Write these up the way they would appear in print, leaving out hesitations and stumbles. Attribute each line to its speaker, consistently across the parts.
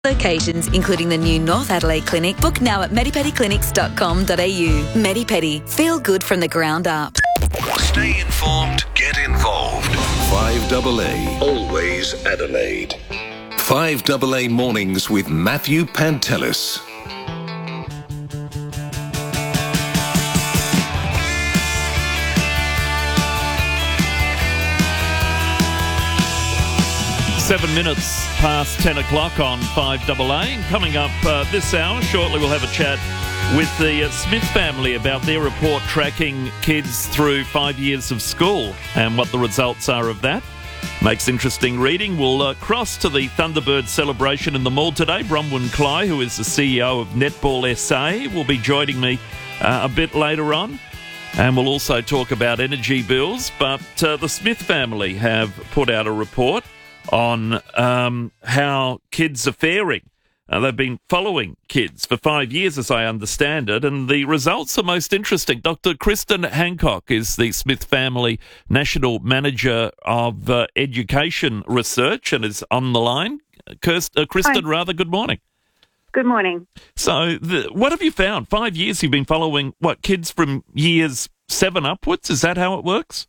Speaker 1: Locations, including the new North Adelaide Clinic. Book now at medipediclinics.com.au. Medipedi. Feel good from the ground up.
Speaker 2: Stay informed, get involved. 5AA, always Adelaide. 5AA Mornings with Matthew Pantelis.
Speaker 3: Seven minutes past 10 o'clock on 5AA. And coming up this hour, shortly we'll have a chat with the Smith family about their report tracking kids through 5 years of school and what the results are of that. Makes interesting reading. We'll cross to the Thunderbird celebration in the mall today. Bronwyn Cly, who is the CEO of Netball SA, will be joining me a bit later on. And we'll also talk about energy bills. But the Smith family have put out a report on how kids are faring. They've been following kids for 5 years, as I understand it, and the results are most interesting. Dr. Kristen Hancock is the Smith Family National Manager of Education Research and is on the line. Kristen, good morning.
Speaker 4: Good morning.
Speaker 3: So what have you found? 5 years you've been following, kids from years 7 upwards? Is that how it works?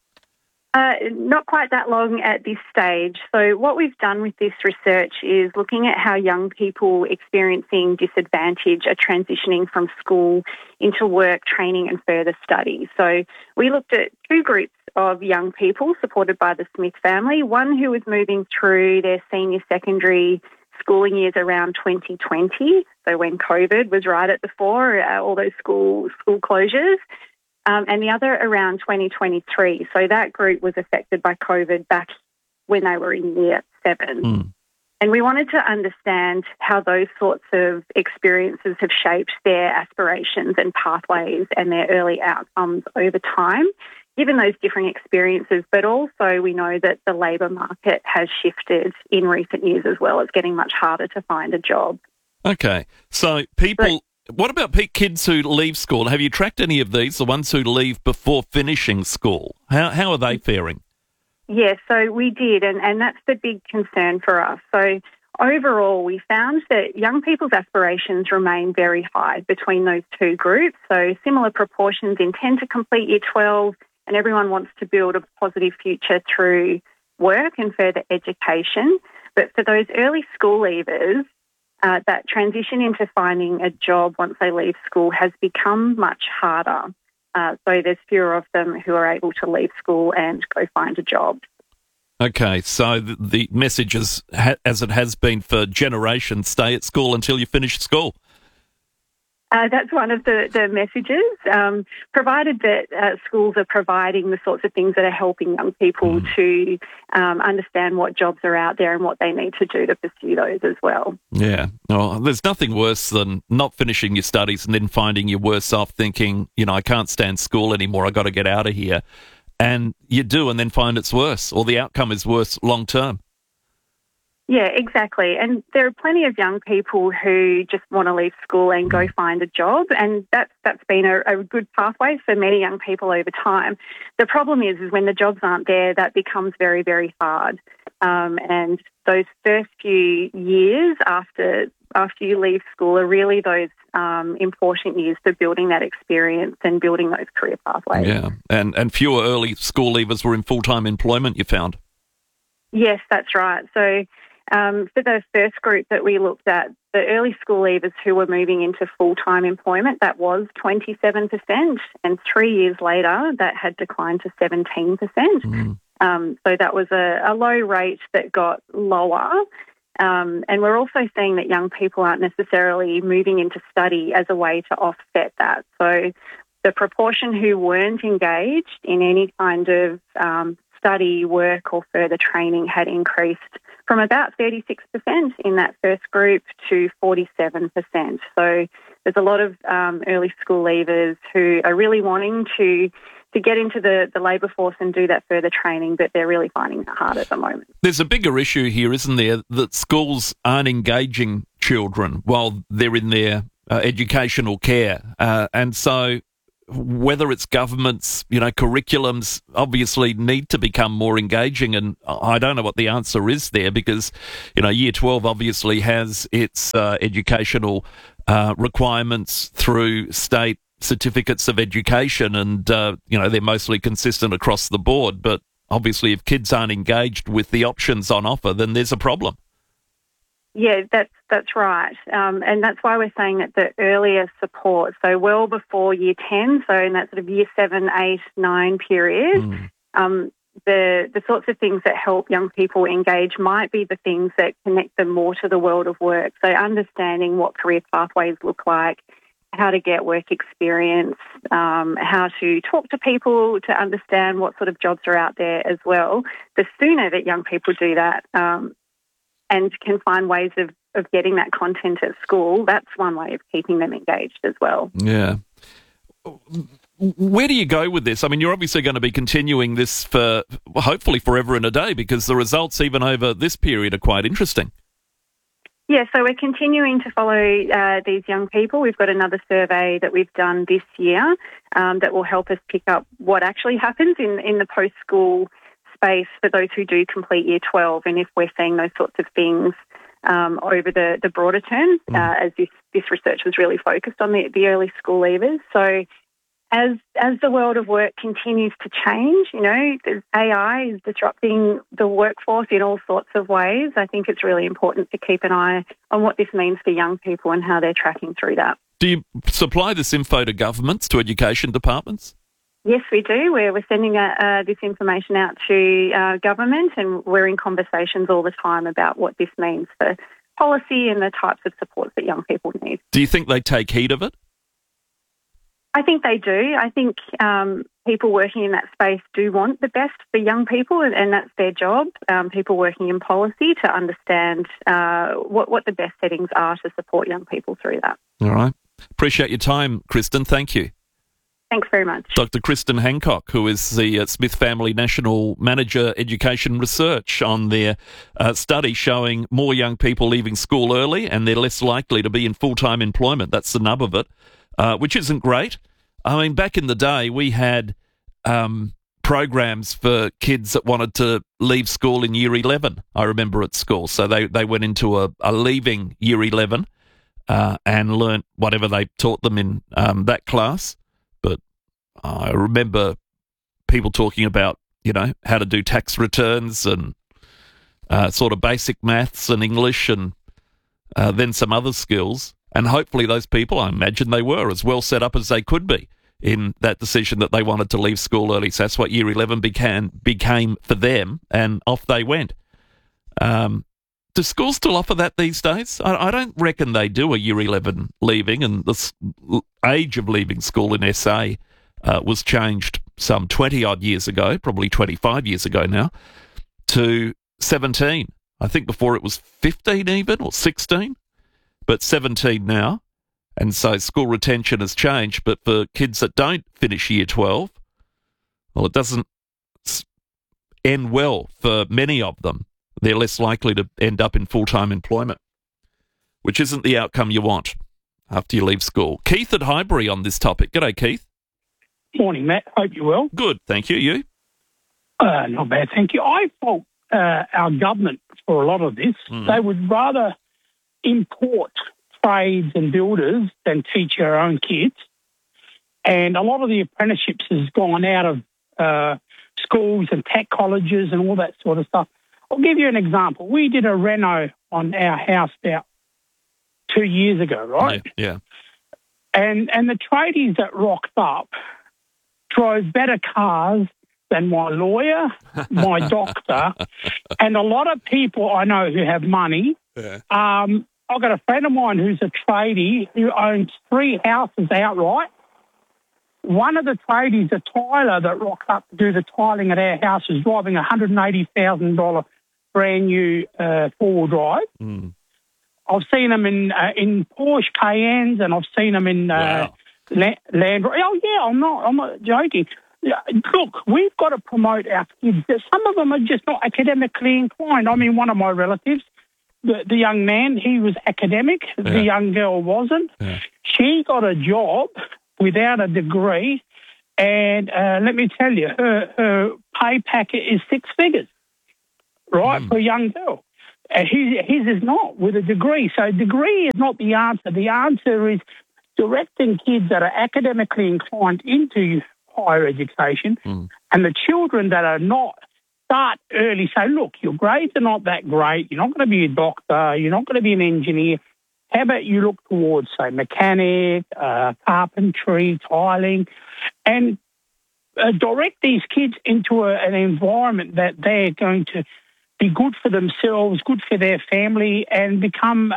Speaker 4: Not quite that long at this stage. So what we've done with this research is looking at how young people experiencing disadvantage are transitioning from school into work, training and further study. So we looked at two groups of young people supported by the Smith family, one who was moving through their senior secondary schooling years around 2020, so when COVID was right at the fore, all those school closures, and the other around 2023. So that group was affected by COVID back when they were in year 7. And we wanted to understand how those sorts of experiences have shaped their aspirations and pathways and their early outcomes over time, given those different experiences. But also we know that the labour market has shifted in recent years as well. It's getting much harder to find a job.
Speaker 3: Okay. So what about kids who leave school? Have you tracked any of these, the ones who leave before finishing school? How are they faring?
Speaker 4: Yes, so we did, and that's the big concern for us. So overall, we found that young people's aspirations remain very high between those two groups. So similar proportions intend to complete year 12, and everyone wants to build a positive future through work and further education. But for those early school leavers, that transition into finding a job once they leave school has become much harder. So there's fewer of them who are able to leave school and go find a job.
Speaker 3: Okay, so the message is, as it has been for generations, stay at school until you finish school.
Speaker 4: That's one of the messages, provided that schools are providing the sorts of things that are helping young people to understand what jobs are out there and what they need to do to pursue those as well.
Speaker 3: Yeah. Well, there's nothing worse than not finishing your studies and then finding you're worse off thinking, I can't stand school anymore, I've got to get out of here. And you do and then find it's worse, or the outcome is worse long term.
Speaker 4: Yeah, exactly. And there are plenty of young people who just want to leave school and go find a job, and that's been a good pathway for many young people over time. The problem is when the jobs aren't there, that becomes very, very hard. And those first few years after you leave school are really those important years for building that experience and building those career pathways.
Speaker 3: Yeah, and fewer early school leavers were in full-time employment, you found? Yes,
Speaker 4: that's right. So for the first group that we looked at, the early school leavers who were moving into full-time employment, that was 27%, and 3 years later that had declined to 17%. So that was a low rate that got lower. And we're also seeing that young people aren't necessarily moving into study as a way to offset that. So the proportion who weren't engaged in any kind of study, work or further training had increased from about 36% in that first group to 47%. So there's a lot of early school leavers who are really wanting to get into the labour force and do that further training, but they're really finding it hard at the moment.
Speaker 3: There's a bigger issue here, isn't there, that schools aren't engaging children while they're in their educational care. And so whether it's governments, curriculums obviously need to become more engaging, and I don't know what the answer is there because, Year 12 obviously has its educational requirements through state certificates of education, and they're mostly consistent across the board. But obviously, if kids aren't engaged with the options on offer, then there's a problem.
Speaker 4: Yeah, that's right. And that's why we're saying that the earlier support, so well before Year 10, so in that sort of Year 7, 8, 9 period, the sorts of things that help young people engage might be the things that connect them more to the world of work. So understanding what career pathways look like, how to get work experience, how to talk to people to understand what sort of jobs are out there as well. The sooner that young people do that, and can find ways of getting that content at school, that's one way of keeping them engaged as well.
Speaker 3: Yeah. Where do you go with this? I mean, you're obviously going to be continuing this for hopefully forever and a day because the results even over this period are quite interesting.
Speaker 4: Yeah, so we're continuing to follow these young people. We've got another survey that we've done this year that will help us pick up what actually happens in the post-school space for those who do complete Year 12, and if we're seeing those sorts of things over the broader term, as this research was really focused on the early school leavers. So as the world of work continues to change, AI is disrupting the workforce in all sorts of ways. I think it's really important to keep an eye on what this means for young people and how they're tracking through that.
Speaker 3: Do you supply this info to governments, to education departments?
Speaker 4: Yes, we do. We're sending this information out to government, and we're in conversations all the time about what this means for policy and the types of supports that young people need.
Speaker 3: Do you think they take heed of it?
Speaker 4: I think they do. I think people working in that space do want the best for young people, and that's their job, people working in policy, to understand what the best settings are to support young people through that.
Speaker 3: All right. Appreciate your time, Kristen. Thank you.
Speaker 4: Thanks very much.
Speaker 3: Dr. Kristen Hancock, who is the Smith Family National Manager Education Research, on their study showing more young people leaving school early and they're less likely to be in full-time employment. That's the nub of it, which isn't great. I mean, back in the day, we had programs for kids that wanted to leave school in Year 11, I remember at school. So they went into a leaving Year 11 and learnt whatever they taught them in that class. But I remember people talking about, how to do tax returns and sort of basic maths and English and then some other skills. And hopefully those people, I imagine they were as well set up as they could be in that decision that they wanted to leave school early. So that's what Year 11 became for them, and off they went. Do schools still offer that these days? I don't reckon they do, a Year 11 leaving, and the age of leaving school in SA was changed some 20-odd years ago, probably 25 years ago now, to 17. I think before it was 15 even, or 16, but 17 now. And so school retention has changed, but for kids that don't finish Year 12, well, it doesn't end well for many of them. They're less likely to end up in full-time employment, which isn't the outcome you want after you leave school. Keith at Highbury on this topic. G'day, Keith.
Speaker 5: Morning, Matt. Hope you're well.
Speaker 3: Good, thank you. You?
Speaker 5: Not bad, thank you. I fault our government for a lot of this. They would rather import trades and builders than teach our own kids. And a lot of the apprenticeships has gone out of schools and tech colleges and all that sort of stuff. I'll give you an example. We did a reno on our house about 2 years ago, right?
Speaker 3: Yeah.
Speaker 5: And the tradies that rocked up drove better cars than my lawyer, my doctor, and a lot of people I know who have money.
Speaker 3: Yeah.
Speaker 5: I've got a friend of mine who's a tradie who owns 3 houses outright. One of the tradies, a tiler that rocked up to do the tiling at our house, is driving a $180,000 brand new four-wheel drive. I've seen them in Porsche Cayennes, and I've seen them in Land Rover. Oh yeah, I'm not joking. Look, we've got to promote our kids. Some of them are just not academically inclined. I mean, one of my relatives, the young man, he was academic. The young girl wasn't. Yeah. She got a job without a degree. And let me tell you, her pay packet is 6 figures, right, for a young girl. His is not with a degree. So degree is not the answer. The answer is directing kids that are academically inclined into higher education and the children that are not, start early. Say, look, your grades are not that great. You're not going to be a doctor. You're not going to be an engineer. How about you look towards, say, mechanic, carpentry, tiling, and direct these kids into an environment that they're going to be good for themselves, good for their family, and become,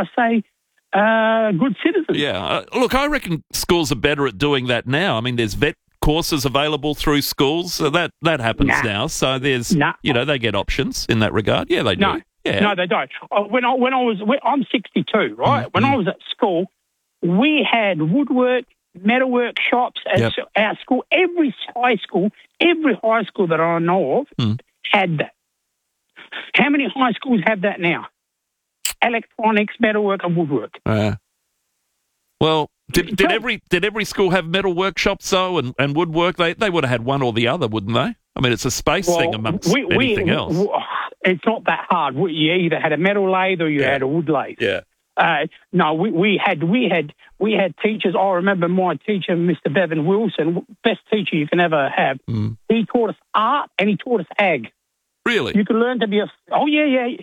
Speaker 5: good citizens.
Speaker 3: Yeah. Look, I reckon schools are better at doing that now. I mean, there's vet courses available through schools. So that happens now. So there's, they get options in that regard. Yeah, they do.
Speaker 5: No.
Speaker 3: Yeah.
Speaker 5: No, they don't. I'm 62, right? When I was at school, we had woodwork, metalwork shops at our school. Every high school that I know of had that. How many high schools have that now? Electronics, metalwork, and woodwork.
Speaker 3: Well, did every school have metal workshops though, and woodwork? They would have had one or the other, wouldn't they? I mean, it's a space thing amongst anything else.
Speaker 5: It's not that hard. You either had a metal lathe or you had a wood lathe.
Speaker 3: Yeah.
Speaker 5: No, we had teachers. I remember my teacher, Mr. Bevan Wilson, best teacher you can ever have. He taught us art and he taught us ag.
Speaker 3: Really?
Speaker 5: You could learn to be he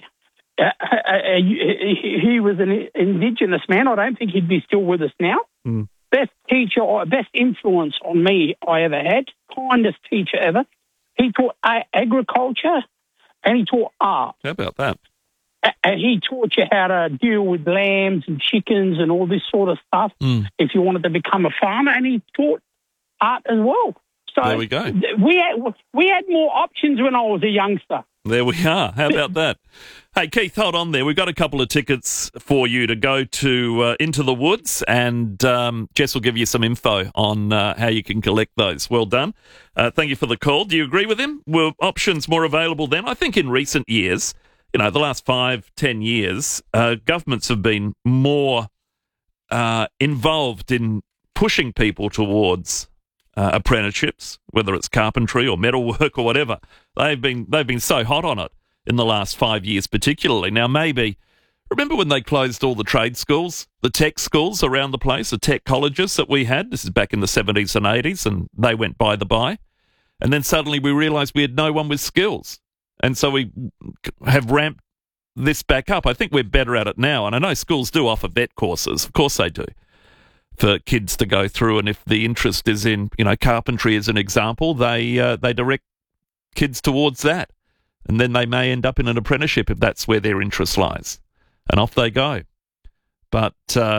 Speaker 5: was an Indigenous man. I don't think he'd be still with us now. Best teacher or best influence on me I ever had. Kindest teacher ever. He taught agriculture and he taught art.
Speaker 3: How about that?
Speaker 5: And he taught you how to deal with lambs and chickens and all this sort of stuff if you wanted to become a farmer. And he taught art as well. So
Speaker 3: there we go.
Speaker 5: We had more options when I was a youngster.
Speaker 3: There we are. How about that? Hey, Keith, hold on there. We've got a couple of tickets for you to go to Into the Woods, and Jess will give you some info on how you can collect those. Well done. Thank you for the call. Do you agree with him? Were options more available then? I think in recent years, the last 5-10 years, governments have been more involved in pushing people towards apprenticeships, whether it's carpentry or metalwork or whatever. They've been so hot on it in the last 5 years particularly. Now, maybe, remember when they closed all the trade schools, the tech schools around the place, the tech colleges that we had? This is back in the 70s and 80s, and they went by the by. And then suddenly we realised we had no one with skills. And so we have ramped this back up. I think we're better at it now. And I know schools do offer vet courses. Of course they do, for kids to go through. And if the interest is in, carpentry as an example, they direct kids towards that. And then they may end up in an apprenticeship if that's where their interest lies. And off they go. But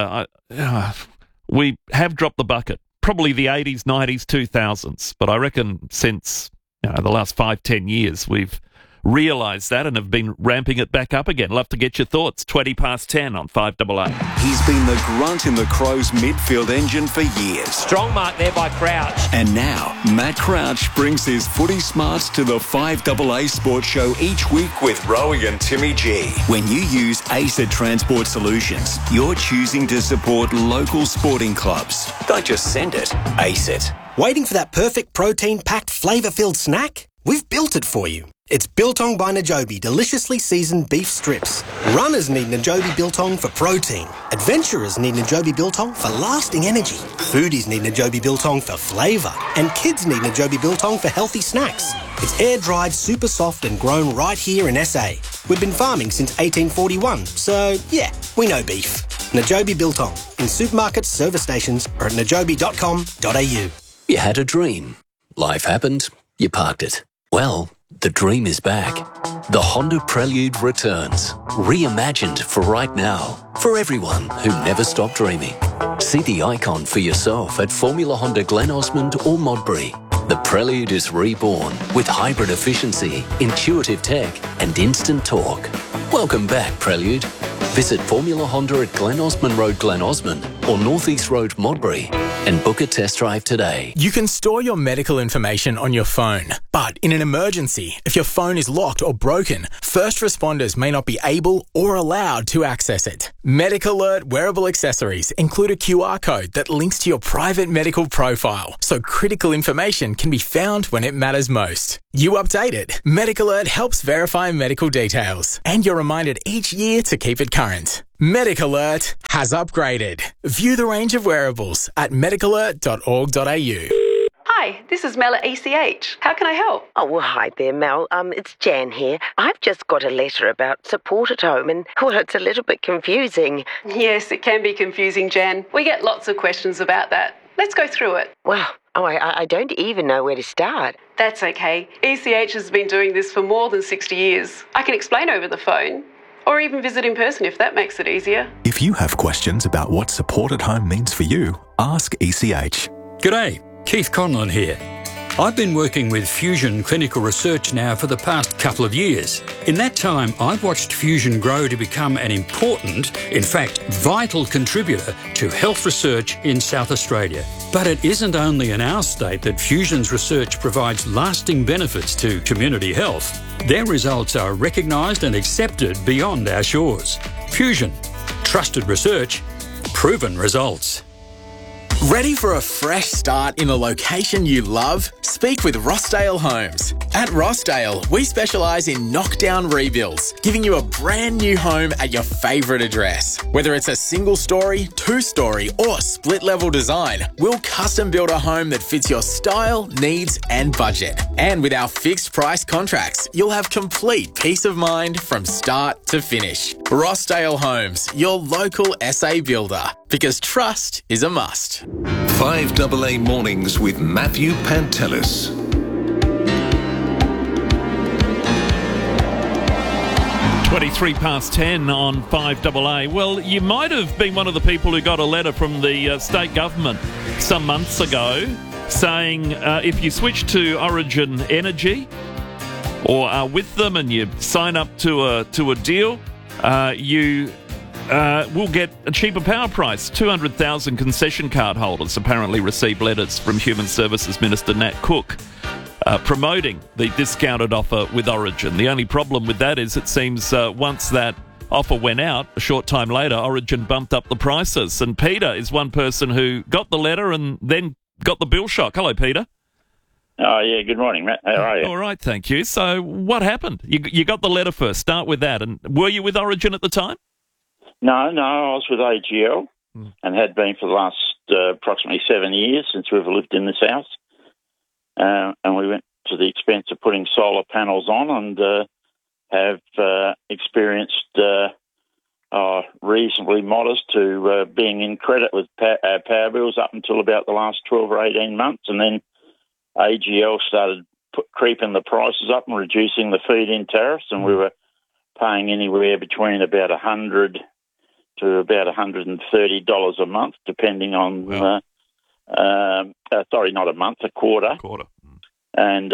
Speaker 3: we have dropped the bucket. Probably the 80s, 90s, 2000s. But I reckon since the last 5-10 years, we've realised that and have been ramping it back up again. Love to get your thoughts. 10:20 on 5AA.
Speaker 2: He's been the grunt in the Crows midfield engine for years.
Speaker 6: Strong mark there by Crouch.
Speaker 2: And now, Matt Crouch brings his footy smarts to the 5AA Sports Show each week with Rowie and Timmy G. When you use ACET Transport Solutions, you're choosing to support local sporting clubs. Don't just send it, ACET.
Speaker 7: Waiting for that perfect protein-packed, flavour-filled snack? We've built it for you. It's Biltong by Najobi deliciously seasoned beef strips. Runners need Najobi Biltong for protein. Adventurers need Najobi Biltong for lasting energy. Foodies need Najobi Biltong for flavour. And kids need Najobi Biltong for healthy snacks. It's air-dried, super soft and grown right here in SA. We've been farming since 1841, so yeah, we know beef. Najobi Biltong. In supermarkets, service stations or at najobi.com.au.
Speaker 8: You had a dream. Life happened. You parked it. Well, the dream is back. The Honda Prelude returns, reimagined for right now, for everyone who never stopped dreaming. See the icon for yourself at Formula Honda Glen Osmond or Modbury. The Prelude is reborn with hybrid efficiency, intuitive tech and instant torque. Welcome back, Prelude. Visit Formula Honda at Glen Osmond Road, Glen Osmond or North East Road, Modbury. and book a test drive today.
Speaker 9: You can store your medical information on your phone, but in an emergency, if your phone is locked or broken, first responders may not be able or allowed to access it. Medic Alert wearable accessories include a QR code that links to your private medical profile, so critical information can be found when it matters most. You update it. Medic Alert helps verify medical details, and you're reminded each year to keep it current. Medic Alert has upgraded. View the range of wearables at medicalert.org.au.
Speaker 10: Hi, this is Mel at ECH. How can I help?
Speaker 11: Oh, well, hi there, Mel. It's Jan here. I've just got a letter about support at home and, well, it's a little bit confusing.
Speaker 10: Yes, it can be confusing, Jan. We get lots of questions about that. Let's go through it.
Speaker 11: Well, I don't even know where to start.
Speaker 10: That's okay. ECH has been doing this for more than 60 years. I can explain over the phone, or even visit in person if that makes it easier.
Speaker 12: If you have questions about what support at home means for you, ask ECH.
Speaker 13: G'day, Keith Conlon here. I've been working with Fusion Clinical Research now for the past couple of years. In that time, I've watched Fusion grow to become an important, in fact, vital contributor to health research in South Australia. But it isn't only in our state that Fusion's research provides lasting benefits to community health. Their results are recognised and accepted beyond our shores. Fusion. Trusted research. Proven results.
Speaker 9: Ready for a fresh start in the location you love? Speak with Rossdale Homes. At Rossdale, we specialise in knockdown rebuilds, giving you a brand new home at your favourite address. Whether it's a single story, two-story or split-level design, we'll custom build a home that fits your style, needs and budget. And with our fixed price contracts, you'll have complete peace of mind from start to finish. Rossdale Homes, your local SA builder, because trust is a must.
Speaker 2: 5AA Mornings with Matthew Pantelis.
Speaker 3: $10 on 5AA. Well, you might have been one of the people who got a letter from the state government some months ago saying if you switch to Origin Energy or are with them and you sign up to a deal, you will get a cheaper power price. 200,000 concession card holders apparently received letters from Human Services Minister Nat Cook promoting the discounted offer with Origin. The only problem with that is it seems once that offer went out, a short time later, Origin bumped up the prices. And Peter is one person who got the letter and then got the bill shock. Hello, Peter.
Speaker 14: Oh, yeah, good morning, Matt. How are you?
Speaker 3: All right, thank you. So what happened? You got the letter first. Start with that. And were you with Origin at the time?
Speaker 14: No, I was with AGL and had been for the last approximately 7 years since we've lived in this house. And we went to the expense of putting solar panels on and have experienced reasonably modest to being in credit with power bills up until about the last 12 or 18 months. And then AGL started creeping the prices up and reducing the feed-in tariffs, and we were paying anywhere between about $100 to about $130 a month, depending on... sorry, not a month, a quarter. And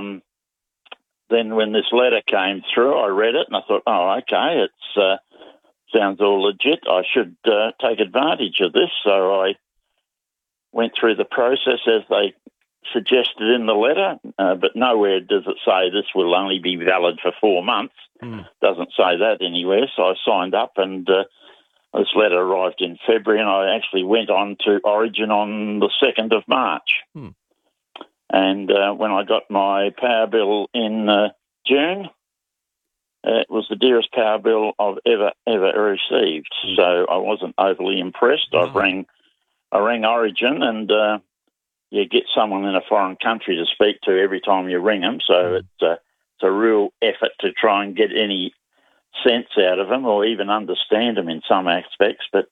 Speaker 14: then when this letter came through, I read it and I thought, oh, okay, it sounds all legit. I should take advantage of this. So I went through the process as they suggested in the letter, but nowhere does it say this will only be valid for 4 months. Doesn't say that anywhere. So I signed up and this letter arrived in February, and I actually went on to Origin on the 2nd of March. And when I got my power bill in June, it was the dearest power bill I've ever received. So I wasn't overly impressed. I rang Origin, and you get someone in a foreign country to speak to every time you ring them. So it's a real effort to try and get any sense out of them or even understand them in some aspects. But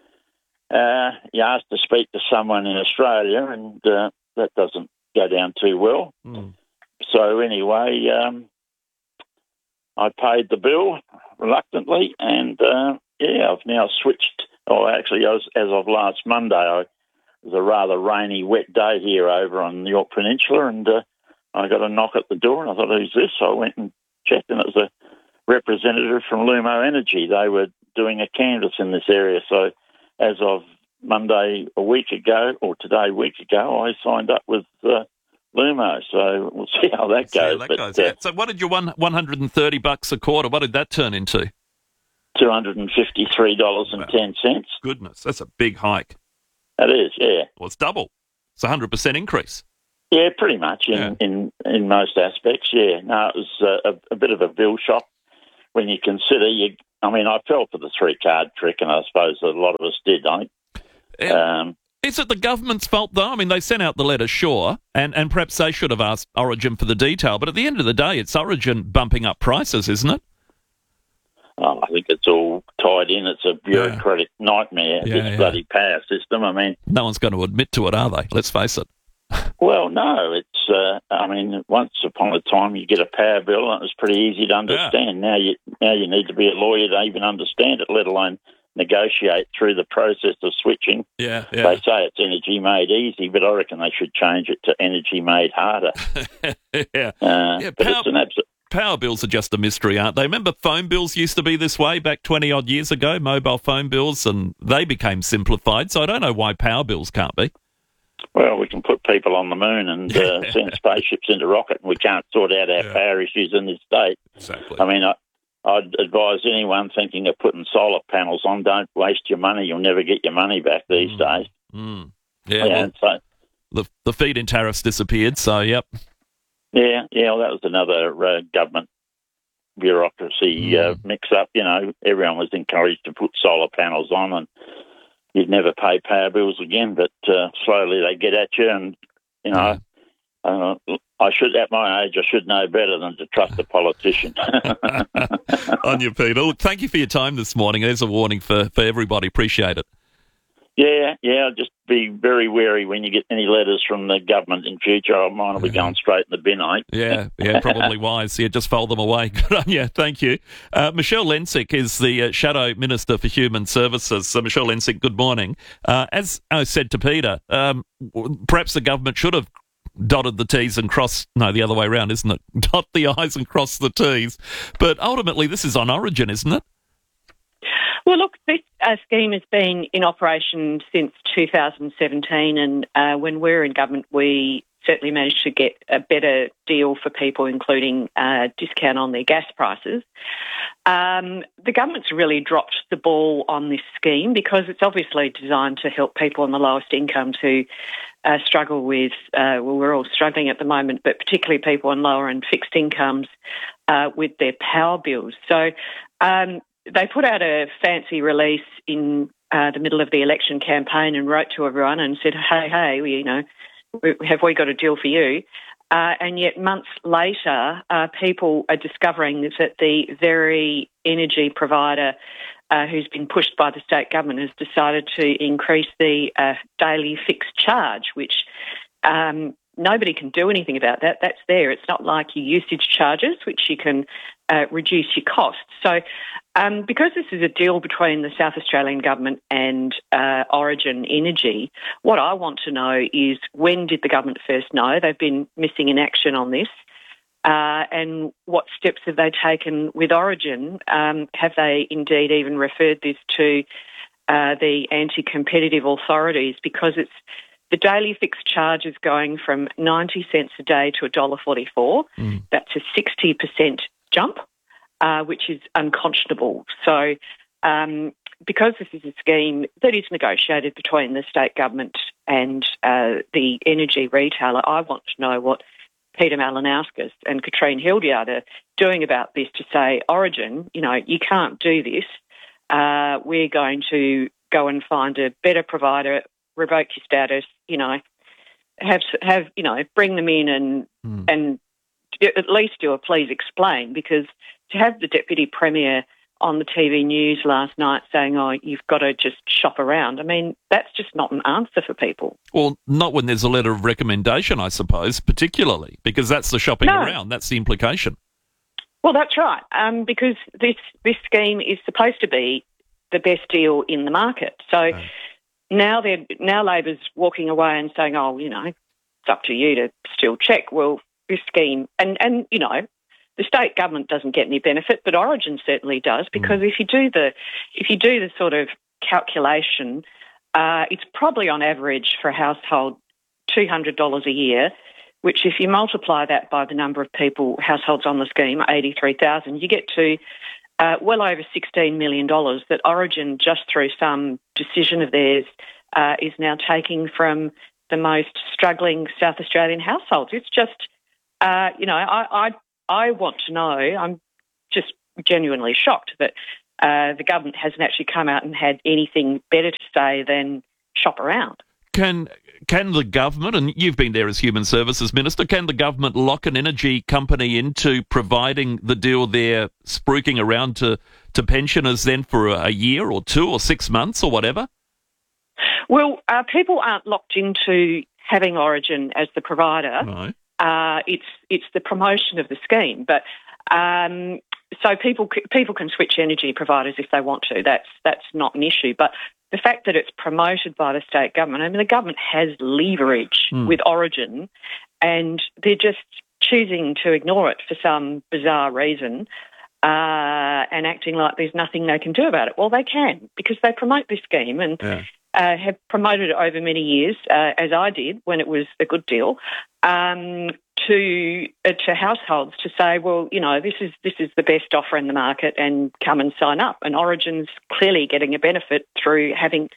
Speaker 14: you ask to speak to someone in Australia, and that doesn't go down too well. So anyway, I paid the bill reluctantly, and I've now switched. Oh, actually, as of last Monday, it was a rather rainy, wet day here over on the York Peninsula, and I got a knock at the door, and I thought, who's this? So I went and checked, and it was a representative from Lumo Energy. They were doing a canvass in this area. So as of Monday a week ago, or today a week ago, I signed up with Lumo. So we'll see how that goes.
Speaker 3: So what did your $130 a quarter, what did that turn into?
Speaker 14: $253.10.
Speaker 3: Goodness, that's a big hike.
Speaker 14: That is, yeah.
Speaker 3: Well, it's double. It's a 100% increase.
Speaker 14: Yeah, pretty much in most aspects, yeah. No, it was a bit of a bill shock when you consider I fell for the 3-card trick, and I suppose a lot of us did, I think.
Speaker 3: Is it the government's fault, though? I mean, they sent out the letter, sure, and perhaps they should have asked Origin for the detail, but at the end of the day, it's Origin bumping up prices, isn't it?
Speaker 14: I think it's all tied in. It's a bureaucratic nightmare, this bloody power system. I mean,
Speaker 3: no one's going to admit to it, are they? Let's face it.
Speaker 14: Well, no, it's, once upon a time you get a power bill and it was pretty easy to understand. Now you need to be a lawyer to even understand it, let alone negotiate through the process of switching.
Speaker 3: Yeah.
Speaker 14: They say it's energy made easy, but I reckon they should change it to energy made harder. But it's an absolute...
Speaker 3: Power bills are just a mystery, aren't they? Remember phone bills used to be this way back 20-odd years ago, mobile phone bills, and they became simplified, so I don't know why power bills can't be.
Speaker 14: Well, we can put people on the moon and send spaceships into rocket, and we can't sort out our power issues in this state.
Speaker 3: Exactly.
Speaker 14: I mean, I'd advise anyone thinking of putting solar panels on, don't waste your money. You'll never get your money back these days.
Speaker 3: Yeah,
Speaker 14: so
Speaker 3: the feed-in tariffs disappeared, so yep.
Speaker 14: Yeah, well, that was another government bureaucracy mix-up. Everyone was encouraged to put solar panels on, and you'd never pay power bills again. But slowly they get at you, and I should, at my age, I should know better than to trust a politician.
Speaker 3: On you, Peter. Look, thank you for your time this morning. There's a warning for everybody. Appreciate it.
Speaker 14: Yeah. Just be very wary when you get any letters from the government in future. Mine will be going straight in the bin, I think.
Speaker 3: Yeah, probably wise. Yeah, just fold them away. Good on you. Thank you. Michelle Lensick is the Shadow Minister for Human Services. So, Michelle Lensick, good morning. As I said to Peter, perhaps the government should have dotted the T's and the other way around, isn't it? Dot the I's and cross the T's. But ultimately, this is on Origin, isn't it?
Speaker 15: Well, look, this scheme has been in operation since 2017, and when we were in government, we certainly managed to get a better deal for people, including a discount on their gas prices. The government's really dropped the ball on this scheme because it's obviously designed to help people on the lowest incomes who struggle with, we're all struggling at the moment, but particularly people on lower and fixed incomes with their power bills. So they put out a fancy release in the middle of the election campaign and wrote to everyone and said, hey, have we got a deal for you? And yet months later, people are discovering that the very energy provider who's been pushed by the state government has decided to increase the daily fixed charge, which nobody can do anything about that. That's there. It's not like your usage charges, which you can reduce your costs. So because this is a deal between the South Australian government and Origin Energy, what I want to know is when did the government first know? They've been missing in action on this. And what steps have they taken with Origin? Have they indeed even referred this to the anti-competitive authorities? Because it's the daily fixed charge is going from 90 cents a day to $1.44. That's a 60% jump, which is unconscionable. So because this is a scheme that is negotiated between the state government and the energy retailer, I want to know what Peter Malinauskas and Katrine Hildyard are doing about this to say, Origin, you can't do this. We're going to go and find a better provider, revoke your status, bring them in and at least do a please explain, because to have the Deputy Premier on the TV news last night saying, you've got to just shop around, I mean, that's just not an answer for people.
Speaker 3: Well, not when there's a letter of recommendation, I suppose, particularly, because that's the shopping around. That's the implication.
Speaker 15: Well, that's right, because this scheme is supposed to be the best deal in the market. So now Labor's walking away and saying, it's up to you to still check. Well, this scheme, and the state government doesn't get any benefit, but Origin certainly does, because if you do the sort of calculation, it's probably on average for a household $200 a year, which if you multiply that by the number of households on the scheme, 83,000, you get to well over $16 million that Origin, just through some decision of theirs, is now taking from the most struggling South Australian households. It's just, I want to know, I'm just genuinely shocked that the government hasn't actually come out and had anything better to say than shop around.
Speaker 3: Can the government, and you've been there as Human Services Minister, can the government lock an energy company into providing the deal they're spruiking around to pensioners then for a year or 2 or 6 months or whatever?
Speaker 15: Well, people aren't locked into having Origin as the provider.
Speaker 3: No.
Speaker 15: It's the promotion of the scheme, but so people can switch energy providers if they want to. That's not an issue, but the fact that it's promoted by the state government, I mean, the government has leverage with Origin, and they're just choosing to ignore it for some bizarre reason and acting like there's nothing they can do about it. Well, they can, because they promote this scheme and have promoted it over many years, as I did when it was a good deal, to households to say, well, this is the best offer in the market and come and sign up. And Origin's clearly getting a benefit through having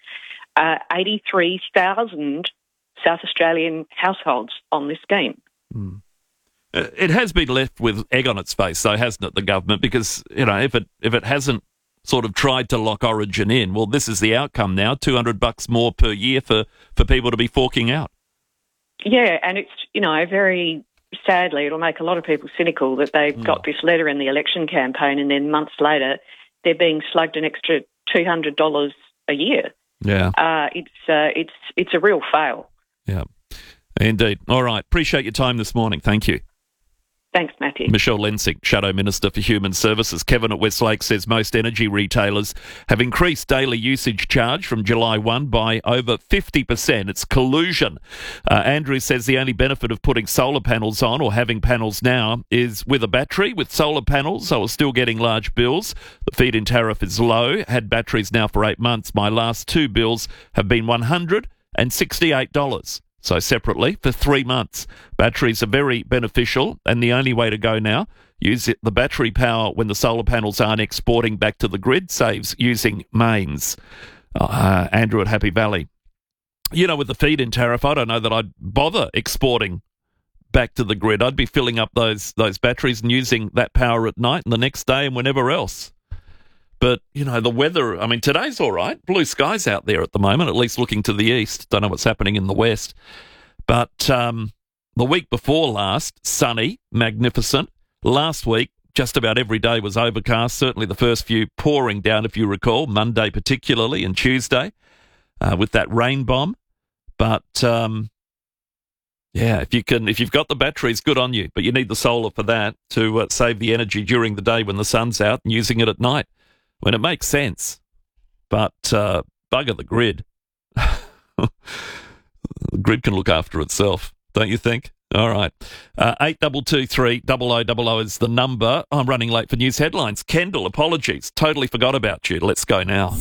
Speaker 15: 83,000 South Australian households on this scheme.
Speaker 3: It has been left with egg on its face, though, hasn't it, the government? Because, if it hasn't sort of tried to lock Origin in, well, this is the outcome now, $200 more per year for people to be forking out. Yeah,
Speaker 15: and it's, very sadly, it'll make a lot of people cynical that they've got this letter in the election campaign and then months later they're being slugged an extra $200 a year.
Speaker 3: Yeah.
Speaker 15: It's a real fail.
Speaker 3: Yeah, indeed. All right. Appreciate your time this morning. Thank you.
Speaker 15: Thanks, Matthew.
Speaker 3: Michelle Lensing, Shadow Minister for Human Services. Kevin at Westlake says most energy retailers have increased daily usage charge from July 1 by over 50%. It's collusion. Andrew says the only benefit of putting solar panels on or having panels now is with a battery. With solar panels, I was still getting large bills. The feed-in tariff is low. Had batteries now for 8 months. My last 2 bills have been $168. So separately, for 3 months. Batteries are very beneficial, and the only way to go now, use the battery power when the solar panels aren't exporting back to the grid, saves using mains. Andrew at Happy Valley. With the feed-in tariff, I don't know that I'd bother exporting back to the grid. I'd be filling up those batteries and using that power at night and the next day and whenever else. But, the weather, I mean, today's all right. Blue skies out there at the moment, at least looking to the east. Don't know what's happening in the west. But the week before last, sunny, magnificent. Last week, just about every day was overcast. Certainly the first few pouring down, if you recall, Monday particularly and Tuesday with that rain bomb. But, if you've got the batteries, good on you. But you need the solar for that to save the energy during the day when the sun's out and using it at night when it makes sense. But bugger the grid. The grid can look after itself, don't you think? All right. 8223 0000 is the number. I'm running late for news headlines. Kendall, apologies. Totally forgot about you. Let's go now.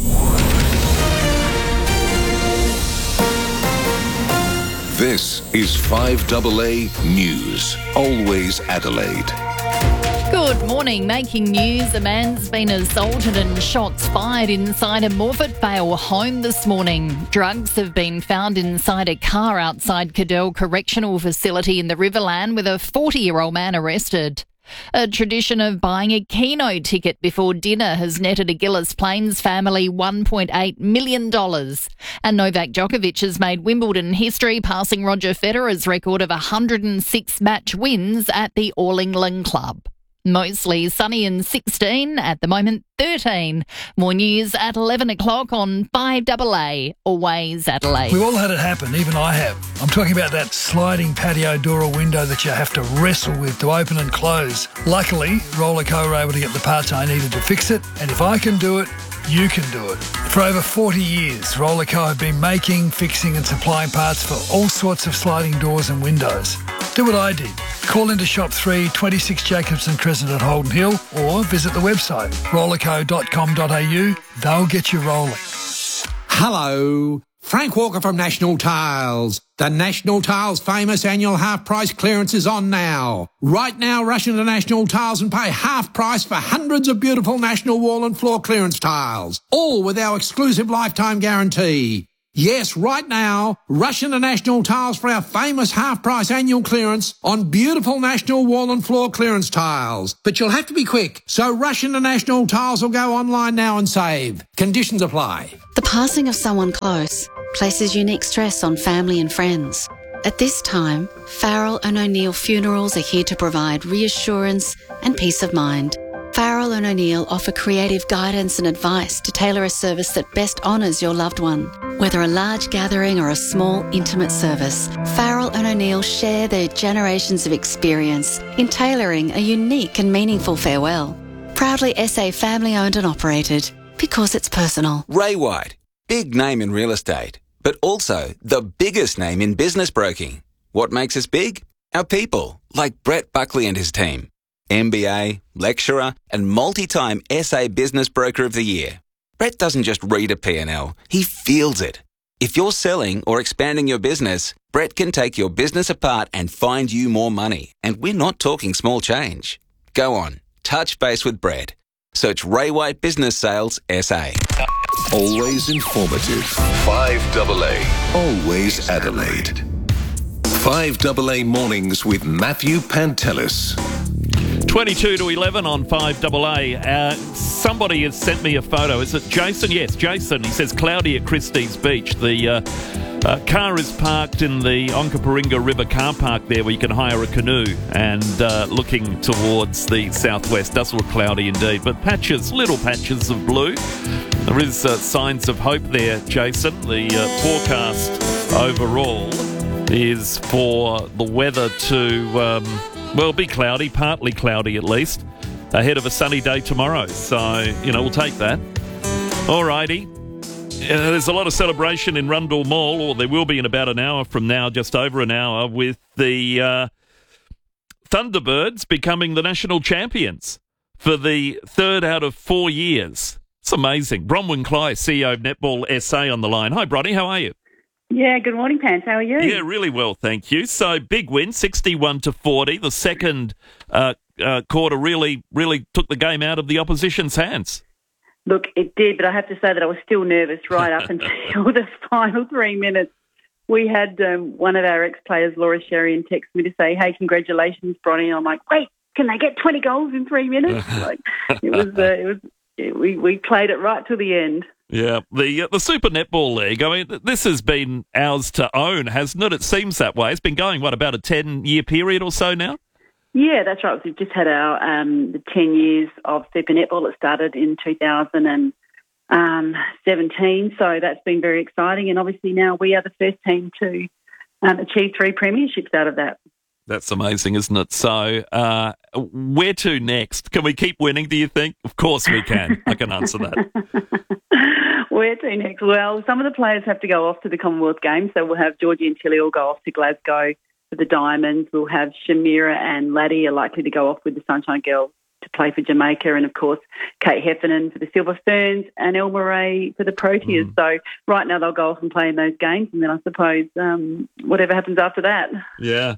Speaker 16: This is 5AA News. Always Adelaide.
Speaker 17: Good morning. Making news, a man's been assaulted and shots fired inside a Morfett Vale home this morning. Drugs have been found inside a car outside Cadell Correctional Facility in the Riverland with a 40-year-old man arrested. A tradition of buying a Keno ticket before dinner has netted a Gillis Plains family $1.8 million. And Novak Djokovic has made Wimbledon history, passing Roger Federer's record of 106 match wins at the All England Club. Mostly sunny and 16, at the moment 13. More news at 11 o'clock on 5AA, Always Adelaide.
Speaker 18: We've all had it happen, even I have. I'm talking about that sliding patio door or window that you have to wrestle with to open and close. Luckily, Rollerco were able to get the parts I needed to fix it, and if I can do it, you can do it. For over 40 years, Rollerco have been making, fixing and supplying parts for all sorts of sliding doors and windows. Do what I did. Call into Shop 3, 26 Jacobson Crescent at Holden Hill, or visit the website rollerco.com.au. They'll get you rolling.
Speaker 19: Hello, Frank Walker from National Tiles. The National Tiles famous annual half price clearance is on now. Right now, rush into National Tiles and pay half price for hundreds of beautiful National wall and floor clearance tiles, all with our exclusive lifetime guarantee. Yes, right now, rush into National Tiles for our famous half-price annual clearance on beautiful National wall and floor clearance tiles. But you'll have to be quick, so rush into National Tiles or go online now and save. Conditions apply.
Speaker 20: The passing of someone close places unique stress on family and friends. At this time, Farrell and O'Neill Funerals are here to provide reassurance and peace of mind. Farrell and O'Neill offer creative guidance and advice to tailor a service that best honours your loved one. Whether a large gathering or a small, intimate service, Farrell and O'Neill share their generations of experience in tailoring a unique and meaningful farewell. Proudly SA family-owned and operated, because it's personal.
Speaker 21: Ray White, big name in real estate, but also the biggest name in business broking. What makes us big? Our people, like Brett Buckley and his team. MBA, lecturer, and multi-time SA Business Broker of the Year. Brett doesn't just read a P&L, he feels it. If you're selling or expanding your business, Brett can take your business apart and find you more money. And we're not talking small change. Go on, touch base with Brett. Search Ray White Business Sales SA.
Speaker 16: Always informative. 5AA. Always Adelaide. 5AA Mornings with Matthew Pantelis.
Speaker 3: 22 to 11 on 5AA. Somebody has sent me a photo. Is it Jason? Yes, Jason. He says cloudy at Christie's Beach. The car is parked in the Onkaparinga River car park there where you can hire a canoe and looking towards the southwest. Does look cloudy indeed, but little patches of blue. There is signs of hope there, Jason. The forecast overall is for the weather to... be cloudy, partly cloudy at least, ahead of a sunny day tomorrow. So, we'll take that. Alrighty. There's a lot of celebration in Rundle Mall, or there will be in about an hour from now, just over an hour, with the Thunderbirds becoming the national champions for the third out of 4 years. It's amazing. Bronwyn Cly, CEO of Netball SA on the line. Hi, Bronny, how are you?
Speaker 22: Yeah, good morning, Pants. How are you?
Speaker 3: Yeah, really well, thank you. So, big win, 61-40. The second quarter really took the game out of the opposition's hands.
Speaker 22: Look, it did, but I have to say that I was still nervous right up until the final 3 minutes. We had one of our ex-players, Laura Sherian, text me to say, "Hey, congratulations, Bronny." And I'm like, "Wait, can they get 20 goals in 3 minutes?" We played it right to the end.
Speaker 3: Yeah, the Super Netball League, I mean, this has been ours to own, hasn't it? It seems that way. It's been going, about a 10-year period or so now?
Speaker 22: Yeah, that's right. We've just had our the 10 years of Super Netball. It started in 2017, so that's been very exciting. And obviously now we are the first team to achieve 3 premierships out of that.
Speaker 3: That's amazing, isn't it? So where to next? Can we keep winning, do you think? Of course we can. I can answer that.
Speaker 22: Where to next? Well, some of the players have to go off to the Commonwealth Games, so we'll have Georgie and Tilly will go off to Glasgow for the Diamonds. We'll have Shamira and Laddie are likely to go off with the Sunshine Girls to play for Jamaica, and of course Kate Heffernan for the Silver Ferns and El Murray for the Proteas. So right now they'll go off and play in those games, and then I suppose whatever happens after that.
Speaker 3: Yeah.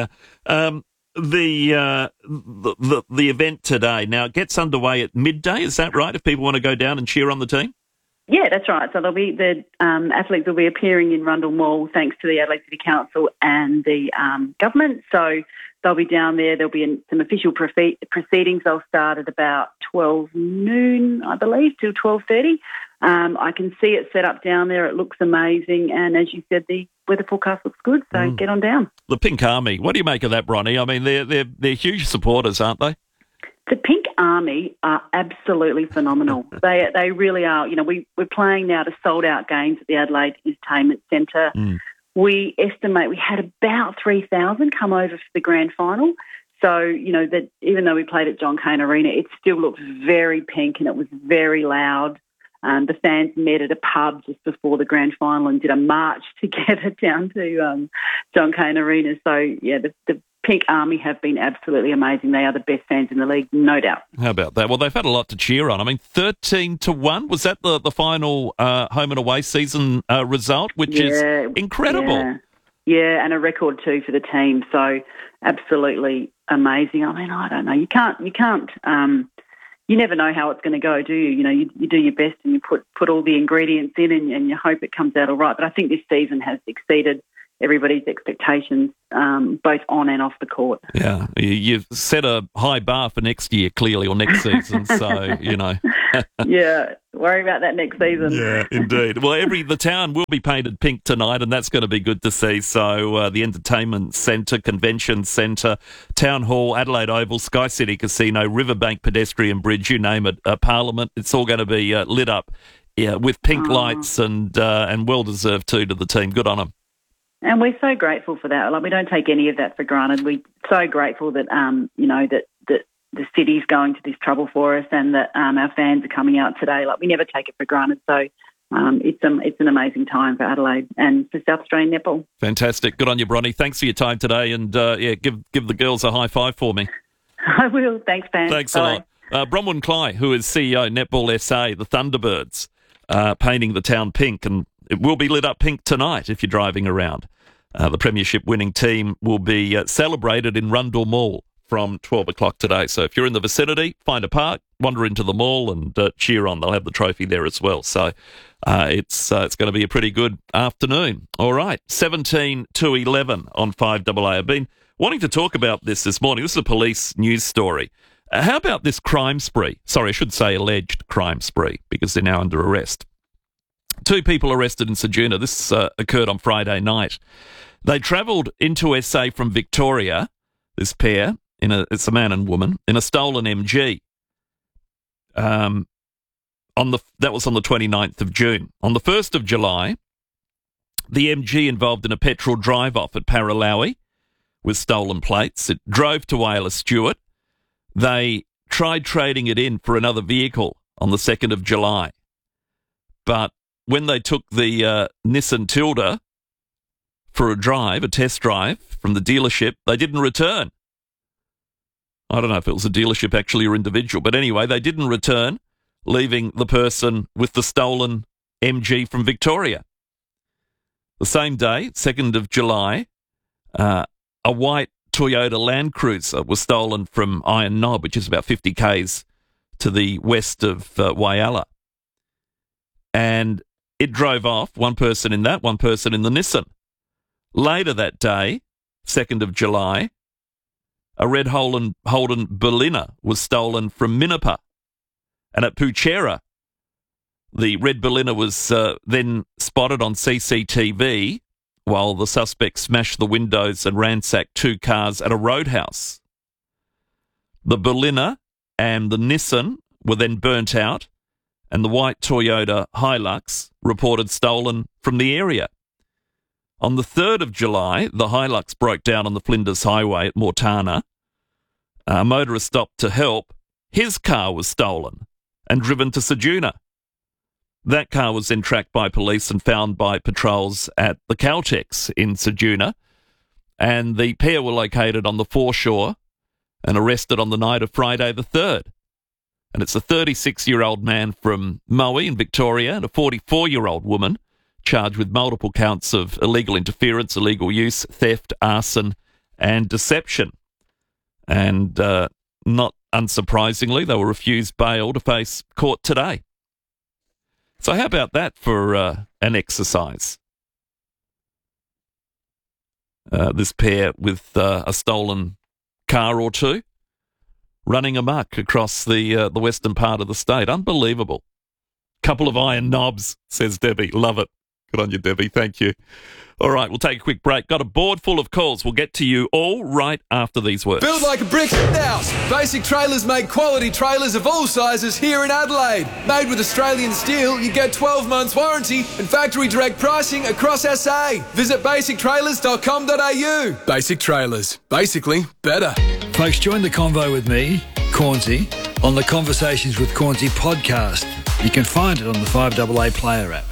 Speaker 3: The event today now gets underway at midday. Is that right? If people want to go down and cheer on the team.
Speaker 22: Yeah, that's right. So the athletes will be appearing in Rundle Mall thanks to the Adelaide City Council and the government. So they'll be down there. There'll be some official proceedings. They'll start at about 12 noon, I believe, till 12:30. I can see it set up down there. It looks amazing. And as you said, the weather forecast looks good. So get on down. The
Speaker 3: Pink Army. What do you make of that, Bronny? I mean, they're huge supporters, aren't they?
Speaker 22: The Pink Army are absolutely phenomenal. They really are. We're playing now to sold-out games at the Adelaide Entertainment Centre. We estimate we had about 3,000 come over for the grand final. So, that even though we played at John Cain Arena, it still looked very pink and it was very loud. The fans met at a pub just before the grand final and did a march together down to John Cain Arena. So, yeah, the Pink Army have been absolutely amazing. They are the best fans in the league, no doubt.
Speaker 3: How about that? Well, they've had a lot to cheer on. I mean, 13-1, was that the final home and away season result, which is incredible.
Speaker 22: Yeah, and a record too for the team. So absolutely amazing. I mean, I don't know. You can't. You never know how it's going to go, do you? You know, you do your best and you put all the ingredients in and you hope it comes out all right. But I think this season has exceeded everybody's expectations, both on and off the court.
Speaker 3: Yeah, you've set a high bar for next year, clearly, or next season, so, you know.
Speaker 22: Yeah, worry about that next season.
Speaker 3: Yeah, indeed. Well, the town will be painted pink tonight, and that's going to be good to see. So the Entertainment Centre, Convention Centre, Town Hall, Adelaide Oval, Sky City Casino, Riverbank Pedestrian Bridge, you name it, Parliament, it's all going to be lit up with pink lights and well-deserved too to the team. Good on them.
Speaker 22: And we're so grateful for that. Like, we don't take any of that for granted. We're so grateful that, that the city's going to this trouble for us and that our fans are coming out today. Like, we never take it for granted. So it's an amazing time for Adelaide and for South Australian netball.
Speaker 3: Fantastic. Good on you, Bronnie. Thanks for your time today. And, give the girls a high five for me.
Speaker 22: I will. Thanks, Pam.
Speaker 3: Thanks
Speaker 22: Bye.
Speaker 3: a lot. Bronwyn Cly, who is CEO Netball SA, the Thunderbirds, painting the town pink, and it will be lit up pink tonight if you're driving around. The premiership winning team will be celebrated in Rundle Mall from 12 o'clock today. So if you're in the vicinity, find a park, wander into the mall and cheer on. They'll have the trophy there as well. So it's going to be a pretty good afternoon. All right, 17-11 on 5AA. I've been wanting to talk about this morning. This is a police news story. How about this crime spree? Sorry, I should say alleged crime spree because they're now under arrest. 2 people arrested in Ceduna. This occurred on Friday night. They travelled into SA from Victoria, this pair, it's a man and woman, in a stolen MG. That was on the 29th of June. On the 1st of July, the MG involved in a petrol drive-off at Paralowie with stolen plates. It drove to Wayla Stewart. They tried trading it in for another vehicle on the 2nd of July. But when they took the Nissan Tilda for a test drive from the dealership, they didn't return. I don't know if it was a dealership actually or individual, but anyway, they didn't return, leaving the person with the stolen MG from Victoria. The same day, 2nd of July, a white Toyota Land Cruiser was stolen from Iron Knob, which is about 50 k's to the west of Whyalla. And it drove off, one person in that, one person in the Nissan. Later that day, 2nd of July, a red Holden Berliner was stolen from Minapa. And at Poochera, the red Berliner was then spotted on CCTV while the suspect smashed the windows and ransacked 2 cars at a roadhouse. The Berliner and the Nissan were then burnt out, and the white Toyota Hilux reported stolen from the area. On the 3rd of July, the Hilux broke down on the Flinders Highway at Mortana. A motorist stopped to help. His car was stolen and driven to Ceduna. That car was then tracked by police and found by patrols at the Caltex in Ceduna. And the pair were located on the foreshore and arrested on the night of Friday the 3rd. And it's a 36-year-old man from Moe in Victoria and a 44-year-old woman charged with multiple counts of illegal interference, illegal use, theft, arson, and deception. And not unsurprisingly, they were refused bail to face court today. So how about that for an exercise? This pair with a stolen car or two running amok across the western part of the state. Unbelievable. Couple of iron knobs, says Debbie. Love it. Good on you, Debbie. Thank you. All right, we'll take a quick break. Got a board full of calls. We'll get to you all right after these words.
Speaker 1: Build like a brick house. Basic Trailers make quality trailers of all sizes here in Adelaide. Made with Australian steel, you get 12 months warranty and factory direct pricing across SA. Visit basictrailers.com.au. Basic Trailers. Basically better.
Speaker 18: Folks, join the convo with me, Cornsey, on the Conversations with Cornsey podcast. You can find it on the 5AA Player app.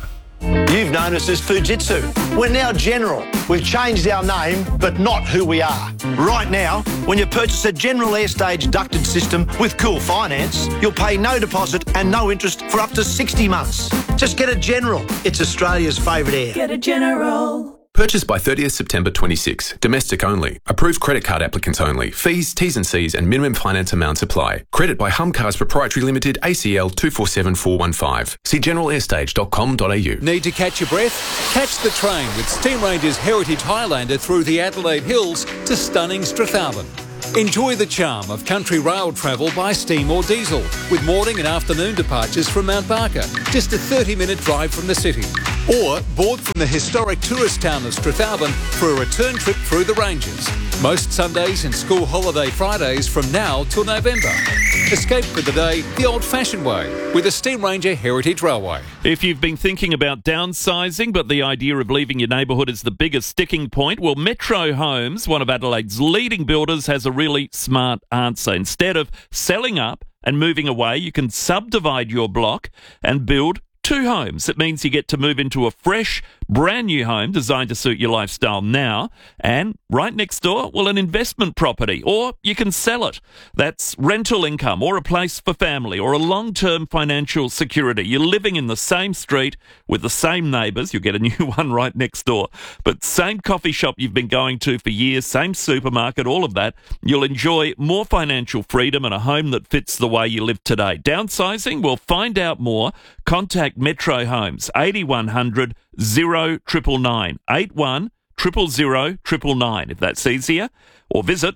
Speaker 4: You've known us as Fujitsu. We're now General. We've changed our name, but not who we are. Right now, when you purchase a General Airstage ducted system with Cool Finance, you'll pay no deposit and no interest for up to 60 months. Just get a General. It's Australia's favourite air.
Speaker 5: Get a General.
Speaker 23: Purchased by 30th September 26. Domestic only. Approved credit card applicants only. Fees, T's and C's and minimum finance amounts apply. Credit by Humcars Proprietary Limited, ACL 247415. See generalairstage.com.au.
Speaker 24: Need to catch your breath? Catch the train with Steam Ranger's Heritage Highlander through the Adelaide Hills to stunning Strathalbyn. Enjoy the charm of country rail travel by steam or diesel, with morning and afternoon departures from Mount Barker, just a 30-minute drive from the city. Or board from the historic tourist town of Strathalbyn for a return trip through the ranges. Most Sundays and school holiday Fridays from now till November. Escape for the day the old-fashioned way with the Steam Ranger Heritage Railway.
Speaker 3: If you've been thinking about downsizing, but the idea of leaving your neighbourhood is the biggest sticking point, well, Metro Homes, one of Adelaide's leading builders, has a really smart answer. Instead of selling up and moving away, you can subdivide your block and build 2 homes. It means you get to move into a fresh, brand new home designed to suit your lifestyle now. And right next door, well, an investment property. Or you can sell it. That's rental income or a place for family or a long-term financial security. You're living in the same street with the same neighbours. You'll get a new one right next door. But same coffee shop you've been going to for years, same supermarket, all of that. You'll enjoy more financial freedom and a home that fits the way you live today. Downsizing? Well, find out more. Contact Metro Homes, 8100 0999, 81 000 999, if that's easier, or visit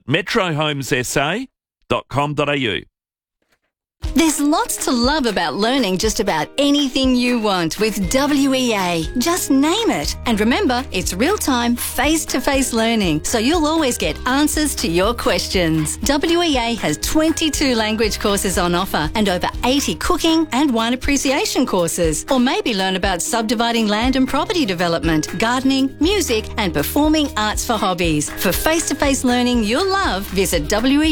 Speaker 3: metrohomessa.com.au.
Speaker 25: There's lots to love about learning just about anything you want with WEA. Just name it. And remember, it's real-time, face-to-face learning, so you'll always get answers to your questions. WEA has 22 language courses on offer and over 80 cooking and wine appreciation courses. Or maybe learn about subdividing land and property development, gardening, music and performing arts for hobbies. For face-to-face learning you'll love, visit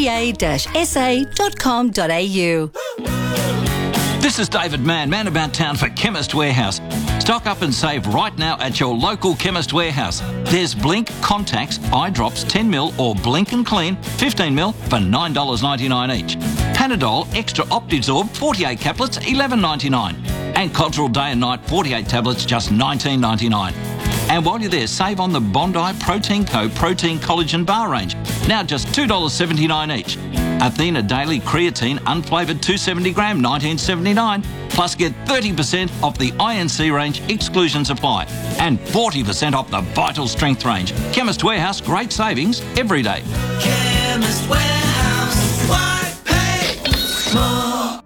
Speaker 25: wea-sa.com.au.
Speaker 26: This is David Mann about town for Chemist Warehouse. Stock up and save right now at your local Chemist Warehouse. There's Blink Contacts, eye drops 10ml or Blink and Clean 15ml for $9.99 each. Panadol Extra Optizorb 48 caplets $11.99. And Cotterell Day and Night 48 tablets just $19.99. And while you're there, save on the Bondi Protein Co. Protein Collagen Bar range. Now just $2.79 each. Athena Daily Creatine Unflavoured 270 gram, $19.79. Plus get 30% off the INC range, exclusions apply. And 40% off the Vital Strength range. Chemist Warehouse, great savings every day.
Speaker 5: Chemist Warehouse, why pay more?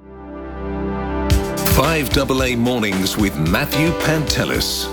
Speaker 16: 5AA Mornings with Matthew Pantelis.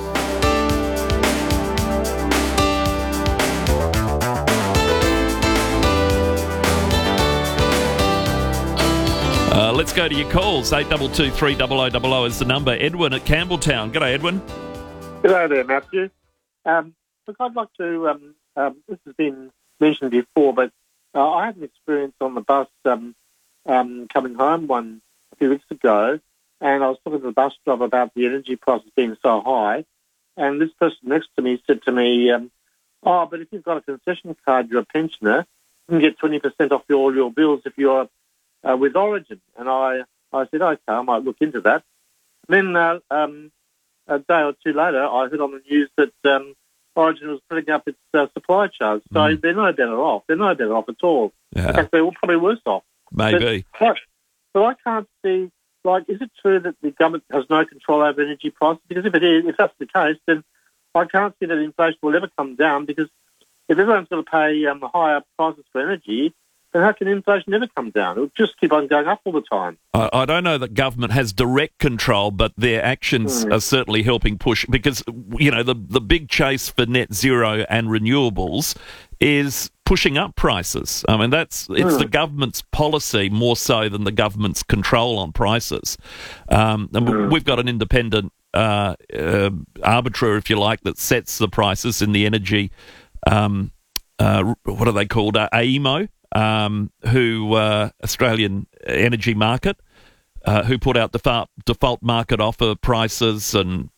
Speaker 3: Let's go to your calls. 822 300 is the number. Edwin at Campbelltown. G'day, Edwin.
Speaker 27: G'day there, Matthew. Look, I'd like to, this has been mentioned before, but I had an experience on the bus coming home a few weeks ago, and I was talking to the bus driver about the energy prices being so high, and this person next to me said to me, but if you've got a concession card, you're a pensioner, you can get 20% off all your bills if you're with Origin. And I said, okay, I might look into that. Then a day or two later, I heard on the news that Origin was putting up its supply charge. So they're no better off. They're no better off at all.
Speaker 3: Yeah.
Speaker 27: In fact, they're probably worse off.
Speaker 3: Maybe.
Speaker 27: But I can't see, is it true that the government has no control over energy prices? Because if that's the case, then I can't see that inflation will ever come down, because if everyone's going to pay higher prices for energy, then how can inflation never come down? It'll just keep on going up all the time.
Speaker 3: I don't know that government has direct control, but their actions are certainly helping push, because, the big chase for net zero and renewables is pushing up prices. I mean, it's the government's policy more so than the government's control on prices. And we've got an independent arbiter, if you like, that sets the prices in the energy, what are they called, AEMO, Australian Energy Market, who put out default market offer prices and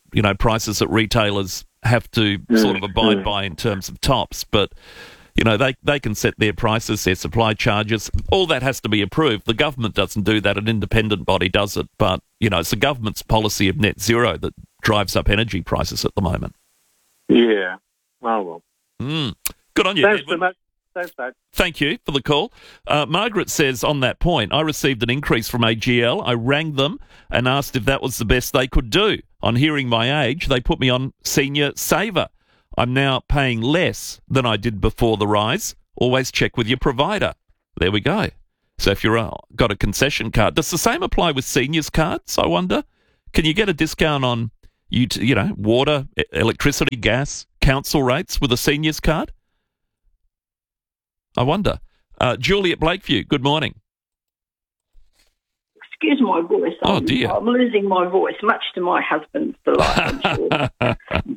Speaker 3: prices that retailers have to sort of abide by in terms of tops, but they can set their prices, their supply charges. All that has to be approved. The government doesn't do that. An independent body does it. But, it's the government's policy of net zero that drives up energy prices at the moment.
Speaker 27: Yeah. Oh, well.
Speaker 3: Good on you,
Speaker 27: Thanks
Speaker 3: Edwin.
Speaker 27: so much. Thanks, mate.
Speaker 3: Thank you for the call. Margaret says on that point, I received an increase from AGL. I rang them and asked if that was the best they could do. On hearing my age, they put me on Senior Saver. I'm now paying less than I did before the rise. Always check with your provider. There we go. So if you've got a concession card, does the same apply with seniors cards, I wonder? Can you get a discount on water, electricity, gas, council rates with a seniors card? I wonder. Julie at Blakeview, good morning.
Speaker 6: Excuse my voice.
Speaker 3: Oh, dear.
Speaker 6: I'm losing my voice, much to my husband's delight, I'm sure.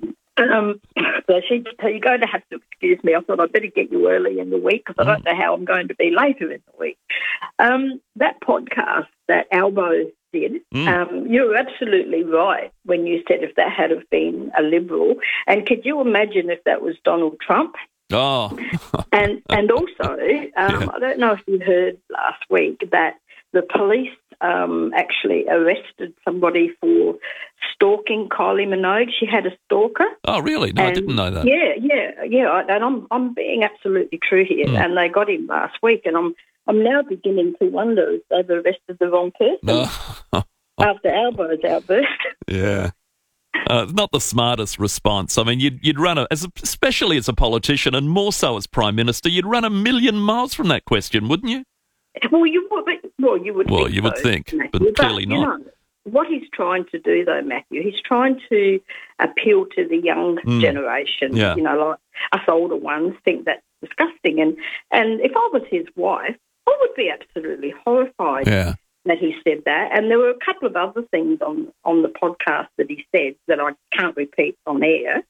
Speaker 6: So you're going to have to excuse me. I thought I'd better get you early in the week because I don't know how I'm going to be later in the week. That podcast that Albo did, you're absolutely right when you said if that had have been a Liberal. And could you imagine if that was Donald Trump?
Speaker 3: Oh.
Speaker 6: and also, I don't know if you heard last week that the police actually arrested somebody for stalking Kylie Minogue. She had a stalker.
Speaker 3: Oh, really? No, I didn't know that.
Speaker 6: Yeah. And I'm being absolutely true here. And they got him last week, and I'm now beginning to wonder if they've arrested the wrong person after Albo's outburst.
Speaker 3: Yeah. Not the smartest response. I mean, you'd run especially as a politician, and more so as Prime Minister, you'd run a million miles from that question, wouldn't you?
Speaker 6: Well, you would.
Speaker 3: Well, you would think, but clearly not.
Speaker 6: What he's trying to do, though, Matthew, he's trying to appeal to the young generation.
Speaker 3: Yeah.
Speaker 6: Like us older ones think that's disgusting. And if I was his wife, I would be absolutely horrified that he said that. And there were a couple of other things on the podcast that he said that I can't repeat on air.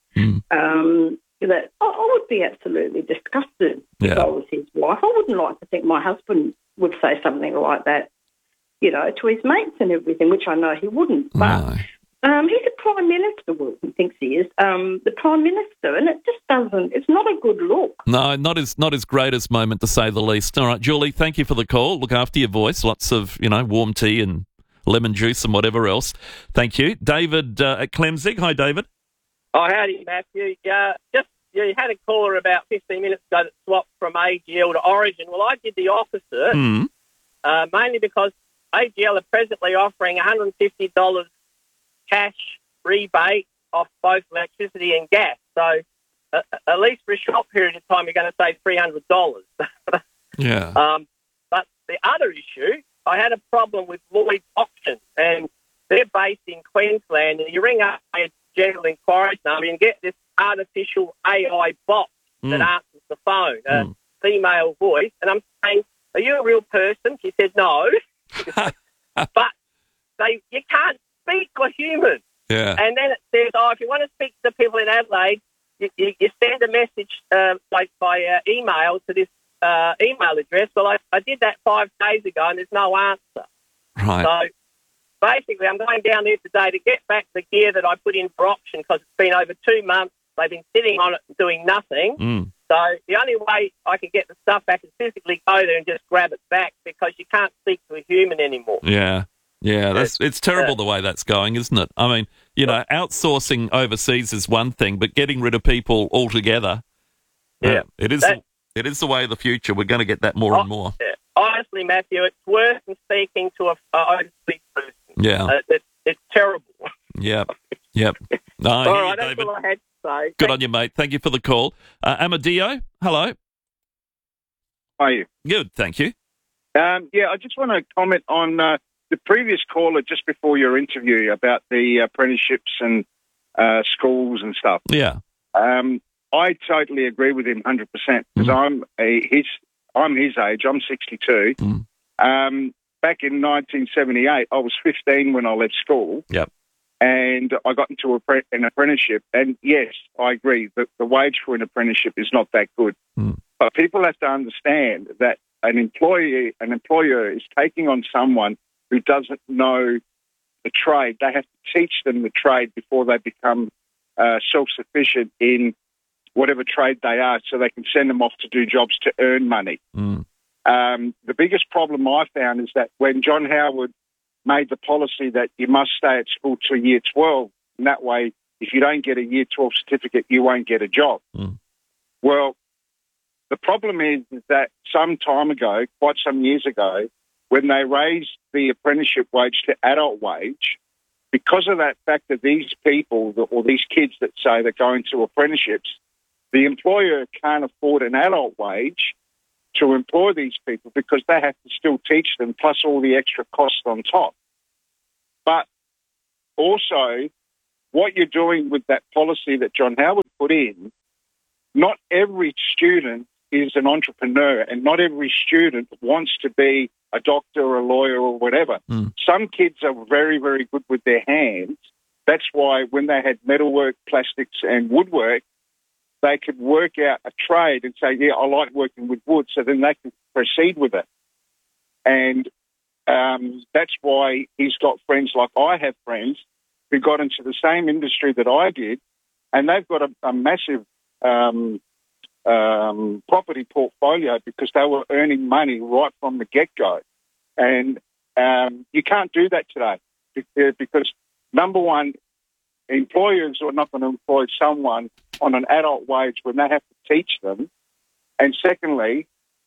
Speaker 6: That I would be absolutely disgusted if I was his wife. I wouldn't like to think my husband would say something like that, to his mates and everything, which I know he wouldn't. But he's a Prime Minister, well, he thinks he is, the Prime Minister, and it just doesn't, it's not a good look.
Speaker 3: No, not his greatest moment, to say the least. All right, Julie, thank you for the call. Look after your voice. Lots of, warm tea and lemon juice and whatever else. Thank you. David at Clemzig. Hi, David.
Speaker 7: Oh, howdy, Matthew. You had a caller about 15 minutes ago that swapped from AGL to Origin. Well, I did the opposite, mainly because AGL are presently offering $150 cash rebate off both electricity and gas. So at least for a short period of time, you're going to save $300.
Speaker 3: Yeah.
Speaker 7: But the other issue, I had a problem with Lloyd's Auctions, and they're based in Queensland, and you ring up a general inquiries number and get this artificial AI bot that answers the phone, female voice, and I'm saying, are you a real person? She said, no. But you can't speak to a human.
Speaker 3: Yeah.
Speaker 7: And then it says, if you want to speak to the people in Adelaide, you send a message by email to this email address. Well, I did that 5 days ago, and there's no answer.
Speaker 3: Right.
Speaker 7: So basically, I'm going down there today to get back the gear that I put in for auction because it's been over 2 months. They've been sitting on it and doing nothing. So the only way I can get the stuff back is physically go there and just grab it back because you can't speak to a human anymore.
Speaker 3: Yeah. Yeah, it's terrible the way that's going, isn't it? I mean, outsourcing overseas is one thing, but getting rid of people altogether, it is the way of the future. We're going to get that more and more.
Speaker 7: Honestly, Matthew, it's worse than speaking to a overseas person.
Speaker 3: Yeah.
Speaker 7: It's terrible.
Speaker 3: Yep.
Speaker 7: All right, that's all I had to say.
Speaker 3: Good on you, mate. Thank you for the call. Amadio, hello.
Speaker 8: How are you?
Speaker 3: Good, thank you.
Speaker 8: I just want to comment on the previous caller just before your interview about the apprenticeships and schools and stuff.
Speaker 3: Yeah.
Speaker 8: I totally agree with him 100% because I'm his age. I'm 62. Back in 1978, I was 15 when I left school.
Speaker 3: Yep.
Speaker 8: And I got into an apprenticeship. And yes, I agree that the wage for an apprenticeship is not that good. But people have to understand that an employer is taking on someone who doesn't know the trade. They have to teach them the trade before they become self-sufficient in whatever trade they are, so they can send them off to do jobs to earn money. The biggest problem I found is that when John Howard made the policy that you must stay at school till year 12, and that way, if you don't get a year 12 certificate, you won't get a job. Well, the problem is that some time ago, quite some years ago, when they raised the apprenticeship wage to adult wage, because of that fact that these people or these kids that say they're going to apprenticeships, the employer can't afford an adult wage to employ these people because they have to still teach them, plus all the extra costs on top. But also, what you're doing with that policy that John Howard put in, not every student is an entrepreneur and not every student wants to be a doctor or a lawyer or whatever. Some kids are very, very good with their hands. That's why when they had metalwork, plastics and woodwork, they could work out a trade and say, yeah, I like working with wood, so then they can proceed with it. And that's why he's got friends like I have friends who got into the same industry that I did, and they've got a massive property portfolio because they were earning money right from the get-go. And you can't do that today because, number one, employers are not going to employ someone on an adult wage when they have to teach them. And secondly,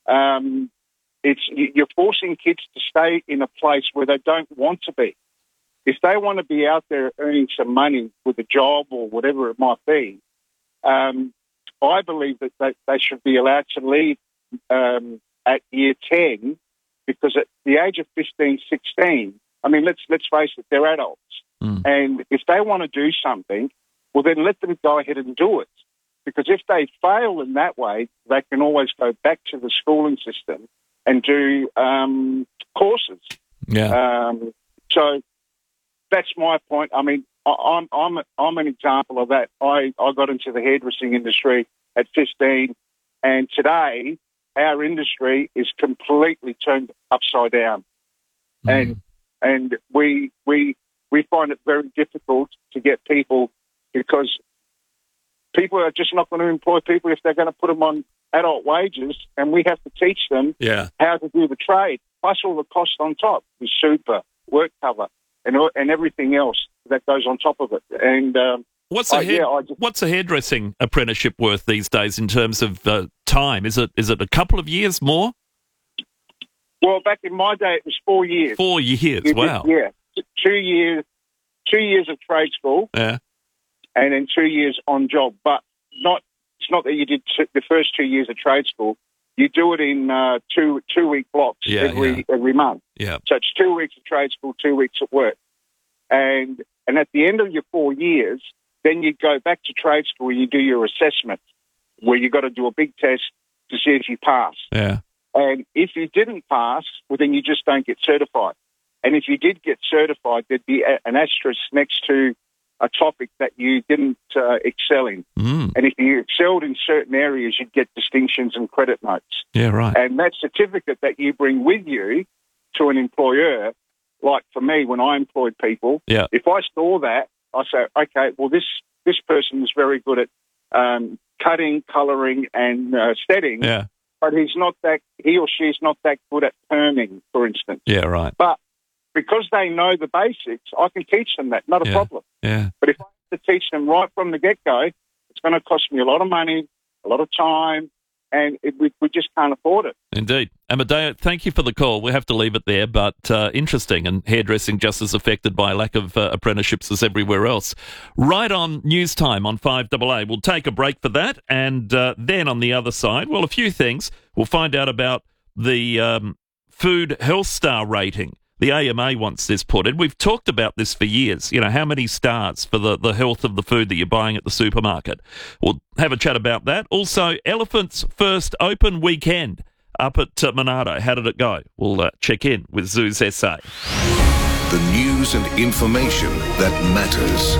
Speaker 8: you're forcing kids to stay in a place where they don't want to be. If they want to be out there earning some money with a job or whatever it might be, I believe that they should be allowed to leave at year 10 because at the age of 15, 16, I mean, let's face it, they're adults. And if they want to do something, well, then let them go ahead and do it. Because if they fail in that way, they can always go back to the schooling system and do courses. So that's my point. I mean, I'm an example of that. I got into the hairdressing industry at 15, and today our industry is completely turned upside down. And we find it very difficult to get people because people are just not going to employ people if they're going to put them on adult wages, and we have to teach them how to do the trade, plus all the costs on top, the super, work cover, and everything else that goes on top of it. And
Speaker 3: what's a hairdressing apprenticeship worth these days in terms of time? Is it a couple of years more?
Speaker 8: Well, back in my day, it was 4 years.
Speaker 3: 4 years, wow.
Speaker 8: Yeah, 2 years. 2 years of trade school, and then 2 years on job. But it's not that you did the first 2 years of trade school. You do it in 2 week blocks every month. So it's 2 weeks of trade school, 2 weeks at work, and at the end of your 4 years, then you go back to trade school. You do your assessment, where you got to do a big test to see if you pass. And if you didn't pass, well, then you just don't get certified. And if you did get certified, there'd be an asterisk next to a topic that you didn't excel in. And if you excelled in certain areas, you'd get distinctions and credit notes. And that certificate that you bring with you to an employer, like for me, when I employed people, if I saw that, I say, okay, well, this person is very good at cutting, colouring, and setting. But he or she is not that good at perming, for instance. But because they know the basics, I can teach them that, not a problem. But if I have to teach them right from the get-go, it's going to cost me a lot of money, a lot of time, and we just can't afford it.
Speaker 3: Indeed. Amadeo, thank you for the call. We have to leave it there, but interesting, and hairdressing just as affected by a lack of apprenticeships as everywhere else. Right on News Time on 5AA. We'll take a break for that, and then on the other side, well, a few things. We'll find out about the Food Health Star rating. The AMA wants this put in. We've talked about this for years. You know, how many stars for the health of the food that you're buying at the supermarket. We'll have a chat about that. Also, Elephant's first open weekend up at Monarto. How did it go? We'll check in with Zoos SA.
Speaker 16: The news and information that matters.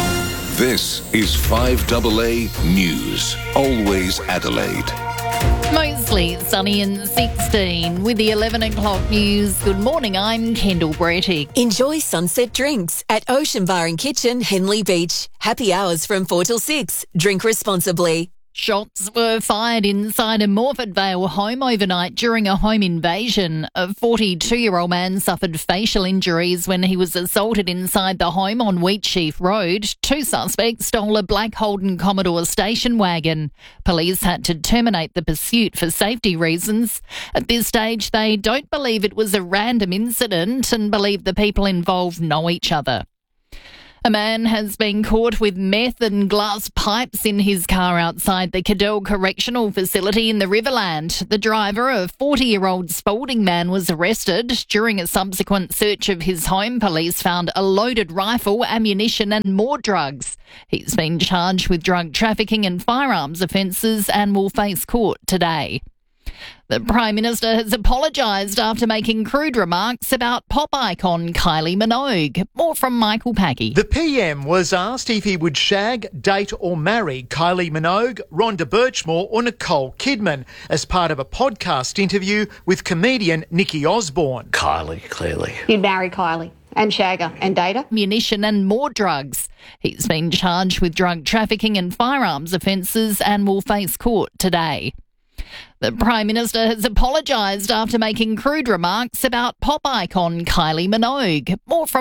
Speaker 16: This is 5AA News. Always Adelaide.
Speaker 17: Mostly sunny and 16 with the 11 o'clock news. Good morning, I'm Kendall Brettig.
Speaker 2: Enjoy sunset drinks at Ocean Bar and Kitchen, Henley Beach. Happy hours from 4 till 6. Drink responsibly.
Speaker 17: Shots were fired inside a Morford Vale home overnight during a home invasion. A 42-year-old man suffered facial injuries when he was assaulted inside the home on Wheatsheaf Road. Two suspects stole a black Holden Commodore station wagon. Police had to terminate the pursuit for safety reasons. At this stage, they don't believe it was a random incident and believe the people involved know each other. A man has been caught with meth and glass pipes in his car outside the Cadell Correctional Facility in the Riverland. The driver, a 40-year-old Spalding man, was arrested. During a subsequent search of his home, police found a loaded rifle, ammunition and more drugs. He's been charged with drug trafficking and firearms offences and will face court today. The Prime Minister has apologised after making crude remarks about pop icon Kylie Minogue. More from Michael Packy.
Speaker 9: The PM was asked if he would shag, date or marry Kylie Minogue, Rhonda Birchmore or Nicole Kidman as part of a podcast interview with comedian Nikki Osborne.
Speaker 10: Kylie, clearly.
Speaker 17: You'd marry Kylie and shag her and date her? Ammunition and more drugs. He's been charged with drug trafficking and firearms offences and will face court today. The Prime Minister has apologised after making crude remarks about pop icon Kylie Minogue. More from